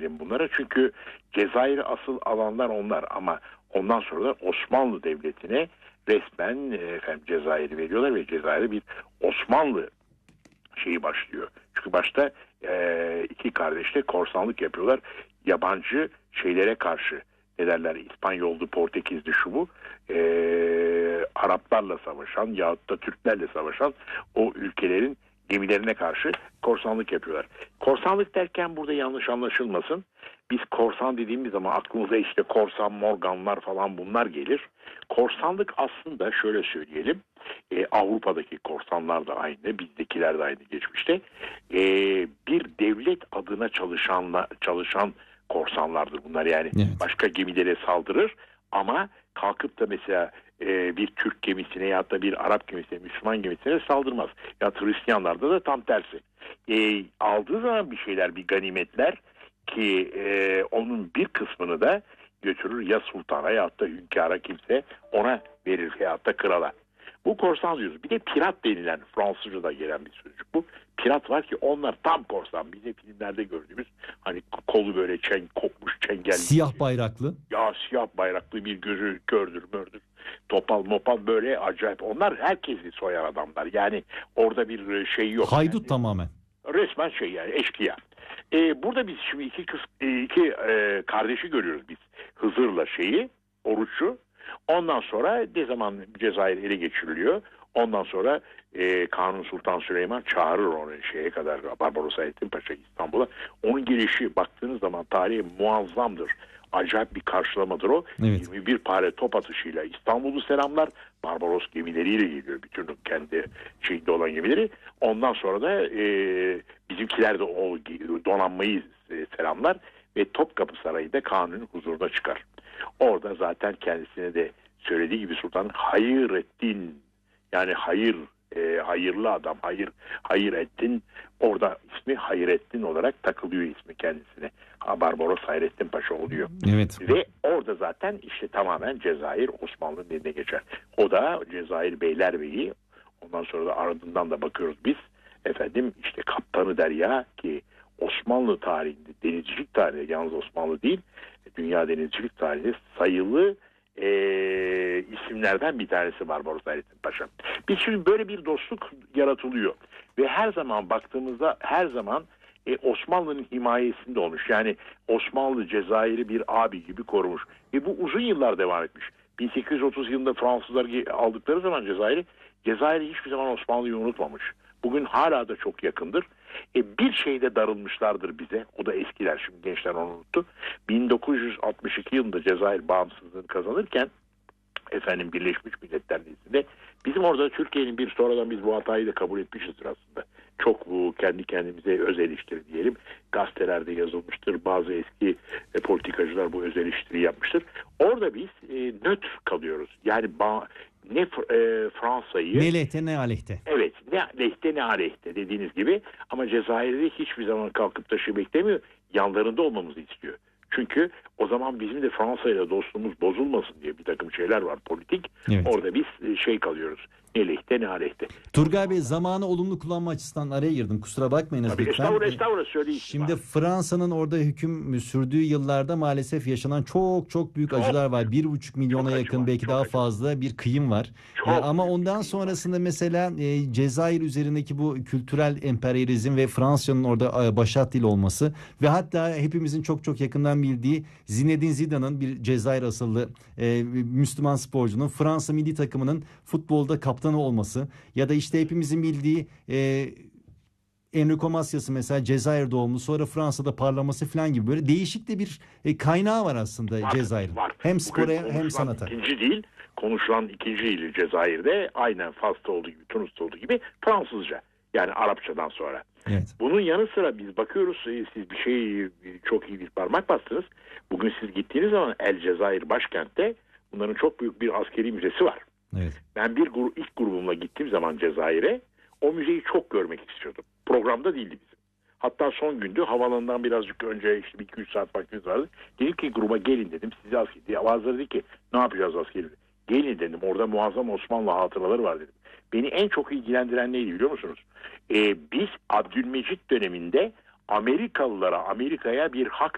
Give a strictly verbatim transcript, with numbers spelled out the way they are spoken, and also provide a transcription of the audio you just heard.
diyelim bunlara. Çünkü Cezayir'i asıl alanlar onlar ama ondan sonra da Osmanlı Devleti'ne resmen efendim Cezayir'i veriyorlar ve Cezayir'e bir Osmanlı şeyi başlıyor. Çünkü başta e, iki kardeş de korsanlık yapıyorlar. Yabancı şeylere karşı ne derler İspanyoldu, Portekizli şu bu e, Araplarla savaşan yahut da Türklerle savaşan o ülkelerin gemilerine karşı korsanlık yapıyorlar. Korsanlık derken burada yanlış anlaşılmasın. Biz korsan dediğimiz zaman aklımıza işte korsan, morganlar falan bunlar gelir. Korsanlık aslında şöyle söyleyelim. E, Avrupa'daki korsanlar da aynı, bizdekiler de aynı geçmişte. E, bir devlet adına çalışanla, çalışan korsanlardır bunlar. Yani evet. Başka gemilere saldırır ama kalkıp da mesela e, bir Türk gemisine ya da bir Arap gemisine, Müslüman gemisine saldırmaz. Ya Hristiyanlarda da tam tersi. E, aldığı zaman bir şeyler, bir ganimetler ki e, onun bir kısmını da götürür ya sultana ya da hünkâra kimse ona verir ya da krala. Bu korsan diyoruz. Bir de pirat denilen Fransızca'da gelen bir sözcük bu. Pirat var ki onlar tam korsan. Bizim filmlerde gördüğümüz hani kolu böyle çeng, kopmuş çengelli. Siyah bayraklı. Ya siyah bayraklı bir gözü kördür mördür. Topal mopal böyle acayip. Onlar herkesi soyar adamlar. Yani orada bir şey yok. Haydut yani, tamamen. Resmen şey yani eşkıya. Ee, burada biz şimdi iki, kız, iki e, kardeşi görüyoruz biz. Hızır'la şeyi, Oruç'u. Ondan sonra ne zaman Cezayir ele geçiriliyor. Ondan sonra e, Kanuni Sultan Süleyman çağırır onu şeye kadar Barbaros Hayrettin Paşa İstanbul'a. Onun gelişi baktığınız zaman tarihi muazzamdır. Acayip bir karşılamadır o. Evet. yirmi bir pare top atışıyla İstanbul'u selamlar. Barbaros gemileriyle geliyor. Bütün kendi şeyinde olan gemileri. Ondan sonra da e, bizimkiler de o donanmayı e, selamlar. Ve Topkapı Sarayı'nda Kanuni'nin huzuruna çıkar. Orada zaten kendisine de söylediği gibi sultan Hayrettin yani hayır e, hayırlı adam hayır hayır ettin orada ismi Hayrettin olarak takılıyor ismi kendisine. Ha, Barbaros Hayrettin Paşa oluyor. Evet. Ve orada zaten işte tamamen Cezayir Osmanlı'nın eline geçer. O da Cezayir Beylerbeyi. Ondan sonra da ardından da bakıyoruz biz. Efendim işte Kaptanı Derya ki Osmanlı tarihinde denizcilik tarihinde yalnız Osmanlı değil dünya denizcilik tarihinde sayılı e, isimlerden bir tanesi Barbaros Hayrettin Paşa. Biz şimdi böyle bir dostluk yaratılıyor ve her zaman baktığımızda her zaman e, Osmanlı'nın himayesinde olmuş. Yani Osmanlı Cezayir'i bir abi gibi korumuş ve bu uzun yıllar devam etmiş. bin sekiz yüz otuz yılında Fransızlar aldıkları zaman Cezayir'i Cezayir hiçbir zaman Osmanlı'yı unutmamış. Bugün hala da çok yakındır. E bir şeyde darılmışlardır bize. O da eskiler. Şimdi gençler onu unuttu. bin dokuz yüz altmış iki yılında Cezayir bağımsızlığını kazanırken efendim Birleşmiş Milletler Nezdinde bizim orada Türkiye'nin bir sonradan biz bu hatayı da kabul etmişizdir aslında. Çok bu kendi kendimize öz eleştiri diyelim. Gazetelerde yazılmıştır. Bazı eski e, politikacılar bu öz eleştiri yapmıştır. Orada biz e, nötr kalıyoruz. Yani ba- ne e, Fransa'yı ne lehte ne aleyhte. Evet ne lehte ne aleyhte dediğiniz gibi ama Cezayir'de hiçbir zaman kalkıp da şey beklemiyor. Yanlarında olmamızı istiyor. Çünkü o zaman bizim de Fransa ile dostluğumuz bozulmasın diye bir takım şeyler var politik. Evet. Orada biz şey kalıyoruz. Ne lehte ne aleyhte. Turgay Bey zamanı olumlu kullanma açısından araya girdim. Kusura bakmayınız Tabii, lütfen. estağfurullah estağfurullah söyleyin. Şimdi Fransa'nın orada hüküm sürdüğü yıllarda maalesef yaşanan çok çok büyük Çok, acılar var. Bir buçuk milyona çok yakın acı var, belki çok daha acı. fazla bir kıyım var. Çok Ee, ama büyük ondan bir kıyım sonrasında mesela e, Cezayir üzerindeki bu kültürel emperyalizm ve Fransa'nın orada e, başat dil olması ve hatta hepimizin çok çok yakından bildiği Zinedine Zidane'ın bir Cezayir asıllı e, Müslüman sporcunun Fransa milli takımının futbolda kaptanı olması ya da işte hepimizin bildiği e, Enrico Macias'ın mesela Cezayir doğumlu sonra Fransa'da parlaması falan gibi böyle değişik de bir e, kaynağı var aslında var, Cezayir'in. var. Hem spora Bugün hem sanata. İkinci dil konuşulan ikinci dili Cezayir'de aynen Fas'ta olduğu gibi Tunus'ta olduğu gibi Fransızca. Yani Arapçadan sonra. Evet. Bunun yanı sıra biz bakıyoruz siz bir şey çok iyi bir parmak bastınız. Bugün siz gittiğiniz zaman El Cezayir başkentte bunların çok büyük bir askeri müzesi var. Evet. Ben bir gru- ilk grubumla gittiğim zaman Cezayir'e o müzeyi çok görmek istiyordum. Programda değildi bizim. Hatta son gündü havalandan birazcık önce işte bir iki üç saat vaktimiz vardı. Dedim ki gruba gelin dedim sizi askeri. Bazıları dedi ki ne yapacağız askeri? Gelin dedim orada muazzam Osmanlı hatıraları var dedim. Beni en çok ilgilendiren neydi biliyor musunuz? Ee, biz Abdülmecit döneminde Amerikalılara Amerika'ya bir hak